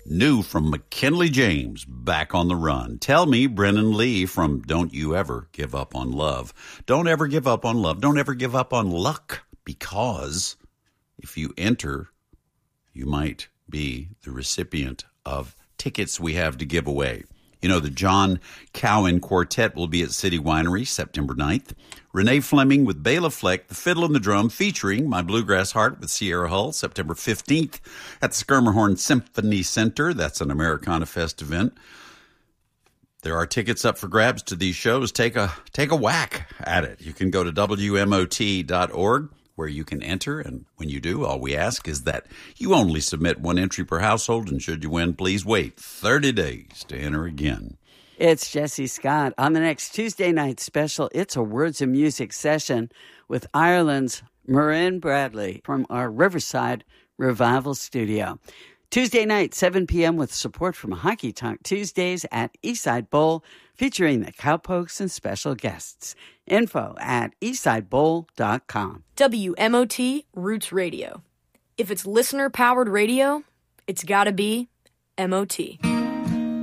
New from McKinley James, Back on the Run. Tell me, Brennan Lee from Don't You Ever Give Up on Love. Don't ever give up on love. Don't ever give up on luck, because if you enter, you might be the recipient of tickets we have to give away. You know, the John Cowan Quartet will be at City Winery September 9th. Renee Fleming with Bela Fleck, the fiddle and the drum, featuring My Bluegrass Heart with Sierra Hull, September 15th at the Skirmerhorn Symphony Center. That's an Americana Fest event. There are tickets up for grabs to these shows. Take a whack at it. You can go to WMOT.org, where you can enter, and when you do, all we ask is that you only submit one entry per household, and should you win, please wait 30 days to enter again. It's Jesse Scott. On the next Tuesday night special, it's a Words of Music session with Ireland's Maureen Bradley from our Riverside Revival Studio. Tuesday night, 7 p.m. with support from Hockey Talk Tuesdays at Eastside Bowl, featuring the Cowpokes and special guests. Info at eastsidebowl.com. WMOT Roots Radio. If it's listener-powered radio, it's gotta be MOT.